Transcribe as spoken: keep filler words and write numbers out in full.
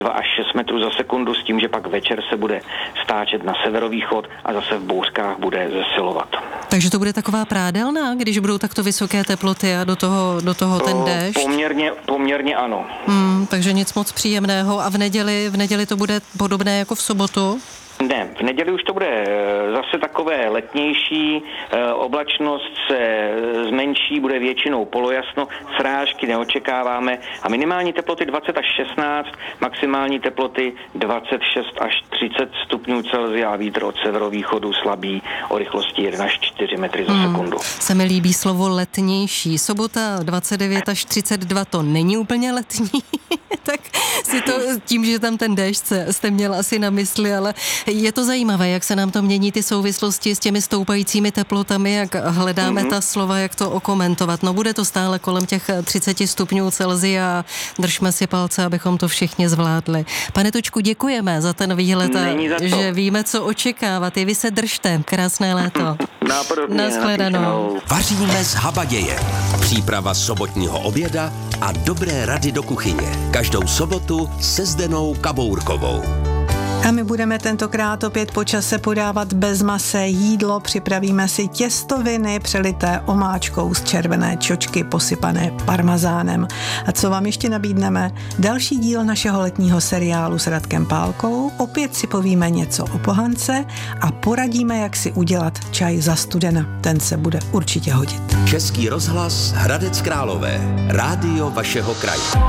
dva až šest metrů za sekundu s tím, že pak večer se bude stáčet na severovýchod a zase v bouřkách bude zesilovat. Takže to bude taková prádelná, když budou takto vysoké teploty a do toho, do toho ten déšť? Poměrně, poměrně ano. Hmm, takže nic moc příjemného. A v neděli, v neděli to bude podobné jako v sobotu? Ne, v neděli už to bude zase takové letnější, oblačnost se zmenší, bude většinou polojasno, srážky neočekáváme a minimální teploty dvacet až šestnáct, maximální teploty dvacet šest až třicet stupňů Celsia a vítr od severovýchodu slabý o rychlosti jedna až čtyři metry za hmm, sekundu. Se mi líbí slovo letnější. Sobota dvacet devět až třicet dva to není úplně letní, tak si to tím, že tam ten déšť jste měl asi na mysli, ale je to zajímavé, jak se nám to mění ty souvislosti s těmi stoupajícími teplotami, jak hledáme mm-hmm. ta slova, jak to okomentovat. No bude to stále kolem těch třicet stupňů Celsia. Držme si palce, abychom to všichni zvládli. Pane Tučku, děkujeme za ten výhled, že víme, co očekávat. I vy se držte. Krásné léto. Naschledanou. Vaříme z habaděje. Příprava sobotního oběda a dobré rady do kuchyně. Každou sobotu se Zdenou Kabourkovou. A my budeme tentokrát opět po čase podávat bezmasé jídlo. Připravíme si těstoviny přelité omáčkou z červené čočky posypané parmazánem. A co vám ještě nabídneme? Další díl našeho letního seriálu s Radkem Pálkou. Opět si povíme něco o pohance a poradíme, jak si udělat čaj za studena. Ten se bude určitě hodit. Český rozhlas Hradec Králové. Rádio vašeho kraje.